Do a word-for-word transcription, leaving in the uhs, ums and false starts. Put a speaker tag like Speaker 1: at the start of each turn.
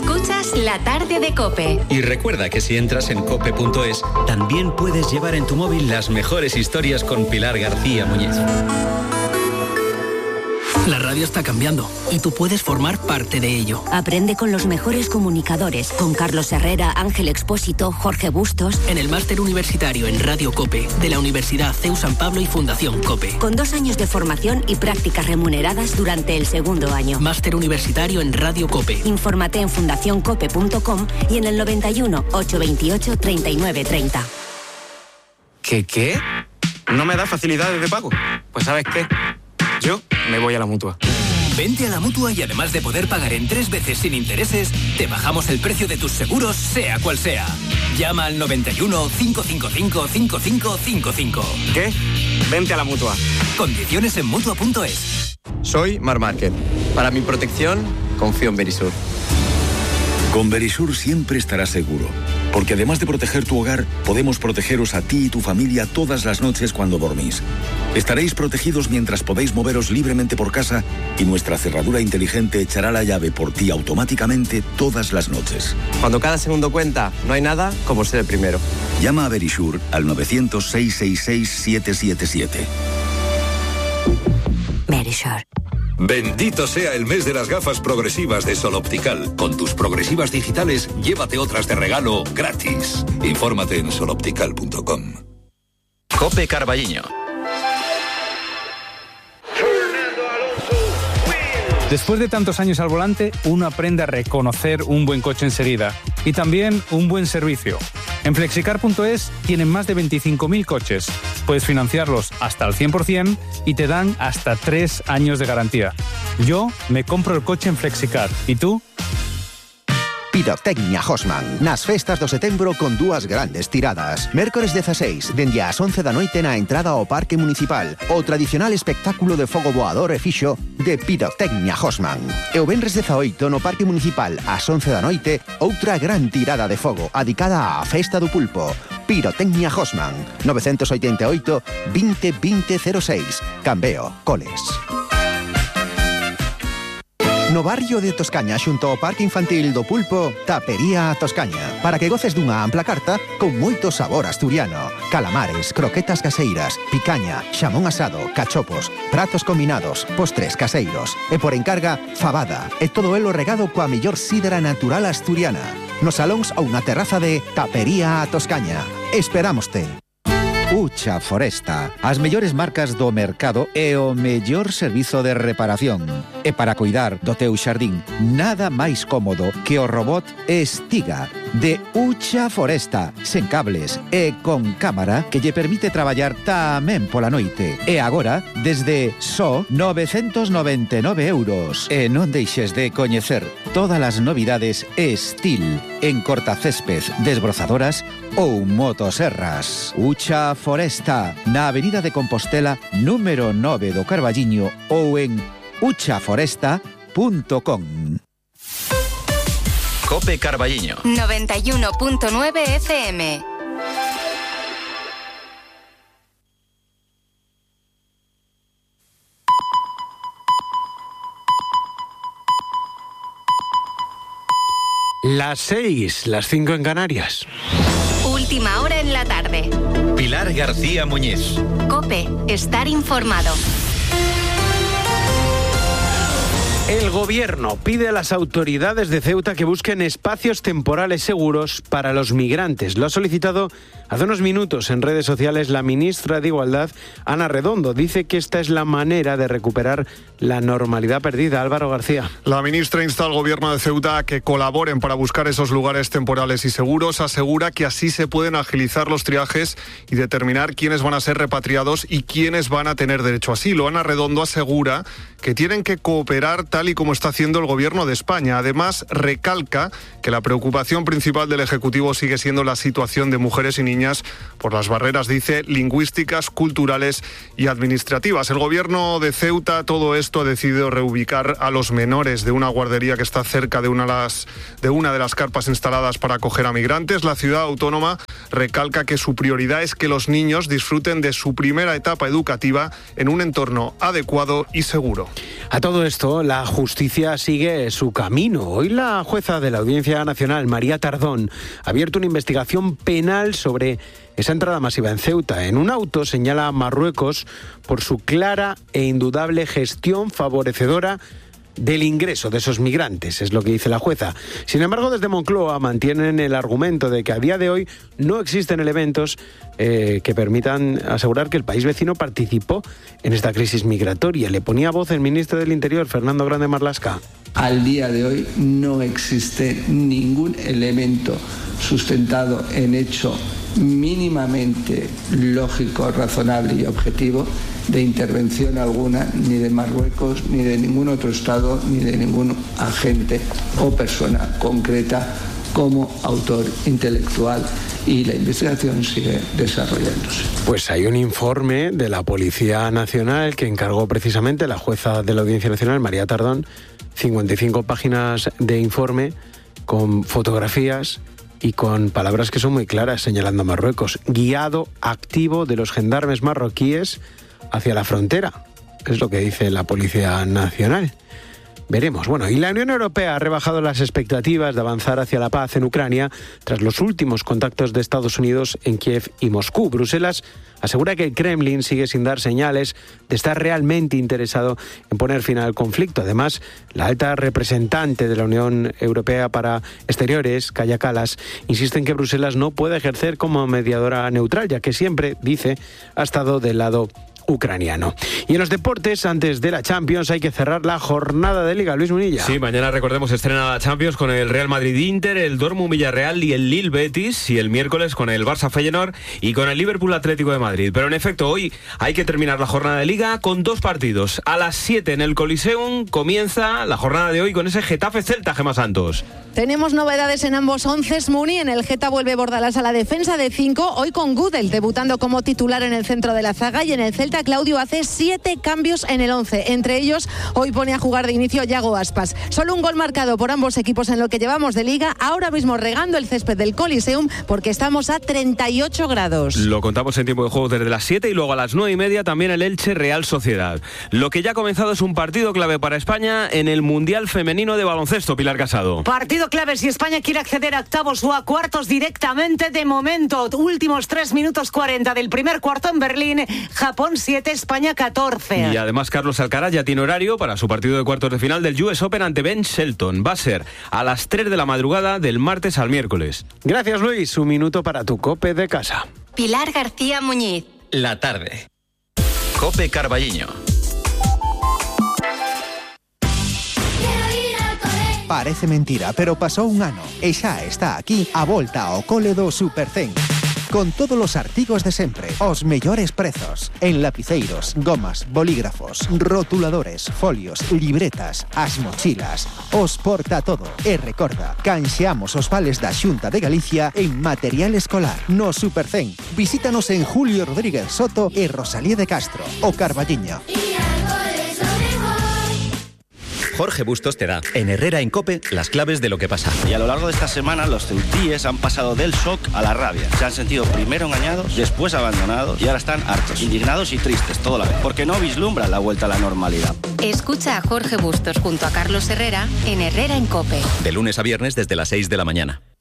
Speaker 1: Escuchas La Tarde de COPE.
Speaker 2: Y recuerda que si entras en cope punto es, también puedes llevar en tu móvil las mejores historias con Pilar García Muñiz.
Speaker 3: La radio está cambiando y tú puedes formar parte de ello.
Speaker 4: Aprende con los mejores comunicadores, con Carlos Herrera, Ángel Expósito, Jorge Bustos.
Speaker 3: En el máster universitario en Radio COPE de la Universidad C E U San Pablo y Fundación COPE.
Speaker 4: Con dos años de formación y prácticas remuneradas durante el segundo año.
Speaker 3: Máster universitario en Radio COPE.
Speaker 4: Infórmate en fundación cope punto com y en el noventa y uno, ochocientos veintiocho, treinta y nueve treinta.
Speaker 5: ¿Qué qué? ¿No me da facilidades de pago? Pues ¿sabes qué? Yo me voy a la Mutua.
Speaker 6: Vente a la Mutua y además de poder pagar en tres veces sin intereses, te bajamos el precio de tus seguros, sea cual sea. Llama al noventa y uno, cinco cinco cinco, cinco cinco cinco cinco.
Speaker 5: ¿Qué? Vente a la Mutua.
Speaker 6: Condiciones en Mutua punto es.
Speaker 5: Soy Mar Márquez. Para mi protección, confío en Verisur.
Speaker 7: Con Verisur siempre estarás seguro, porque además de proteger tu hogar, podemos protegeros a ti y tu familia todas las noches cuando dormís. Estaréis protegidos mientras podéis moveros libremente por casa y nuestra cerradura inteligente echará la llave por ti automáticamente todas las noches.
Speaker 5: Cuando cada segundo cuenta, no hay nada como ser el primero.
Speaker 7: Llama a Verisur al novecientos, seiscientos sesenta y seis, siete siete siete.
Speaker 4: Verisur.
Speaker 8: Bendito sea el mes de las gafas progresivas de Sol Optical. Con tus progresivas digitales, llévate otras de regalo gratis. Infórmate en sol optical punto com.
Speaker 2: COPE Carballiño.
Speaker 9: Después de tantos años al volante, uno aprende a reconocer un buen coche enseguida y también un buen servicio. En flexicar punto es tienen más de veinticinco mil coches. Puedes financiarlos hasta el cien por ciento y te dan hasta tres años de garantía. Yo me compro el coche en Flexicar. ¿Y tú?
Speaker 10: Pirotecnia Hosman. Nas festas do setembro con dúas grandes tiradas. Mércores dezaseis, dende as once da noite na entrada ao Parque Municipal. O tradicional espectáculo de fogo voador e fixo de Pirotecnia Hosman. E o venres dezaoito no Parque Municipal ás once da noite, outra gran tirada de fogo adicada á festa do pulpo. Pirotecnia Hosman. novecentos oitenta e oito, vinte, vinte, cero seis. Cambeo, Coles. No barrio de Toscaña, xunto ao Parque Infantil do Pulpo, Tapería Toscaña, para que goces dunha ampla carta con moito sabor asturiano. Calamares, croquetas caseiras, picaña, xamón asado, cachopos, pratos combinados, postres caseiros e por encarga, fabada, e todo elo regado coa mellor sidra natural asturiana. Nos salóns ou na terraza de Tapería Toscaña. Esperámoste. Ucha Foresta, as mellores marcas do mercado e o mellor servizo de reparación. E para cuidar do teu xardín, nada máis cómodo que o robot Estiga de Ucha Foresta, sen cables e con cámara que lle permite traballar tamén pola noite. E agora, desde só novecentos noventa e nove euros. E non deixes de coñecer todas as novidades Estil en cortacésped, desbrozadoras ou motoserras. Ucha Foresta, na Avenida de Compostela, número nove do Carballiño ou en ucha foresta punto com.
Speaker 2: COPE Carballiño.
Speaker 1: noventa y uno punto nueve F M.
Speaker 11: Las seis, las cinco en Canarias.
Speaker 1: Última hora en la tarde.
Speaker 2: Pilar García Muñiz.
Speaker 1: COPE, estar informado.
Speaker 11: El gobierno pide a las autoridades de Ceuta que busquen espacios temporales seguros para los migrantes. Lo ha solicitado hace unos minutos en redes sociales la ministra de Igualdad, Ana Redondo. Dice que esta es la manera de recuperar la normalidad perdida. Álvaro García.
Speaker 12: La ministra insta al gobierno de Ceuta a que colaboren para buscar esos lugares temporales y seguros. Asegura que así se pueden agilizar los triajes y determinar quiénes van a ser repatriados y quiénes van a tener derecho a asilo. Ana Redondo asegura que tienen que cooperar tal y como está haciendo el gobierno de España. Además, recalca que la preocupación principal del Ejecutivo sigue siendo la situación de mujeres y niños niñas por las barreras, dice, lingüísticas, culturales y administrativas. El gobierno de Ceuta, todo esto, ha decidido reubicar a los menores de una guardería que está cerca de una de las, de una de las carpas instaladas para acoger a migrantes. La ciudad autónoma recalca que su prioridad es que los niños disfruten de su primera etapa educativa en un entorno adecuado y seguro.
Speaker 11: A todo esto, la justicia sigue su camino. Hoy la jueza de la Audiencia Nacional, María Tardón, ha abierto una investigación penal sobre esa entrada masiva en Ceuta. En un auto señala a Marruecos por su clara e indudable gestión favorecedora del ingreso de esos migrantes, es lo que dice la jueza. Sin embargo, desde Moncloa mantienen el argumento de que a día de hoy no existen elementos eh, que permitan asegurar que el país vecino participó en esta crisis migratoria. Le ponía voz el ministro del Interior, Fernando Grande Marlaska.
Speaker 13: Al día de hoy no existe ningún elemento sustentado en hecho mínimamente lógico, razonable y objetivo de intervención alguna, ni de Marruecos, ni de ningún otro Estado, ni de ningún agente o persona concreta como autor intelectual, y la investigación sigue desarrollándose.
Speaker 11: Pues hay un informe de la Policía Nacional que encargó precisamente la jueza de la Audiencia Nacional, María Tardón, cincuenta y cinco páginas de informe con fotografías y con palabras que son muy claras señalando a Marruecos. Guiado activo de los gendarmes marroquíes hacia la frontera, es lo que dice la Policía Nacional. Veremos. Bueno, y la Unión Europea ha rebajado las expectativas de avanzar hacia la paz en Ucrania tras los últimos contactos de Estados Unidos en Kiev y Moscú. Bruselas asegura que el Kremlin sigue sin dar señales de estar realmente interesado en poner fin al conflicto. Además, la alta representante de la Unión Europea para Exteriores, Kaja Kallas, insiste en que Bruselas no puede ejercer como mediadora neutral, ya que siempre, dice, ha estado del lado ucraniano. Y en los deportes, antes de la Champions, hay que cerrar la jornada de Liga. Luis Munilla.
Speaker 14: Sí, mañana, recordemos, estrena la Champions con el Real Madrid-Inter, el Dortmund-Villarreal y el Lille-Betis, y el miércoles con el Barça-Feyenoord y con el Liverpool-Atlético de Madrid. Pero en efecto, hoy hay que terminar la jornada de Liga con dos partidos. A las siete en el Coliseum comienza la jornada de hoy con ese Getafe-Celta, Gemma Santos.
Speaker 15: Tenemos novedades en ambos onces, Muni. En el Geta vuelve Bordalás a la defensa de cinco, hoy con Gudel debutando como titular en el centro de la zaga, y en el Celta Claudio hace siete cambios en el once. Entre ellos, hoy pone a jugar de inicio Yago Aspas. Solo un gol marcado por ambos equipos en lo que llevamos de Liga, ahora mismo regando el césped del Coliseum porque estamos a treinta y ocho grados.
Speaker 14: Lo contamos en tiempo de juego desde las siete y luego a las nueve y media también el Elche Real Sociedad. Lo que ya ha comenzado es un partido clave para España en el Mundial Femenino de Baloncesto, Pilar Casado.
Speaker 16: Partido clave si España quiere acceder a octavos o a cuartos directamente. De momento, últimos tres minutos cuarenta del primer cuarto en Berlín, Japón siete, España catorce.
Speaker 14: Y además Carlos Alcaraz ya tiene horario para su partido de cuartos de final del U S Open ante Ben Shelton. Va a ser a las tres de la madrugada del martes al miércoles.
Speaker 11: Gracias, Luis. Un minuto para tu COPE de casa.
Speaker 1: Pilar García Muñiz.
Speaker 2: La tarde. COPE Carballiño.
Speaker 10: Parece mentira, pero pasó un ano e xa está aquí a volta ao cole do Supercén. Con todos os artigos de sempre, os mellores prezos. En lapiceiros, gomas, bolígrafos, rotuladores, folios, libretas, as mochilas, os porta todo. E recorda, canxeamos os vales da Xunta de Galicia en material escolar. No Supercén, visítanos en Julio Rodríguez Soto e Rosalía de Castro, o Carballiño.
Speaker 2: Jorge Bustos te da, en Herrera en COPE, las claves de lo que pasa.
Speaker 17: Y a lo largo de esta semana, los ceutíes han pasado del shock a la rabia. Se han sentido primero engañados, después abandonados y ahora están hartos, indignados y tristes, todo la vez, porque no vislumbran la vuelta a la normalidad.
Speaker 1: Escucha a Jorge Bustos junto a Carlos Herrera en Herrera en COPE.
Speaker 2: De lunes a viernes desde las seis de la mañana.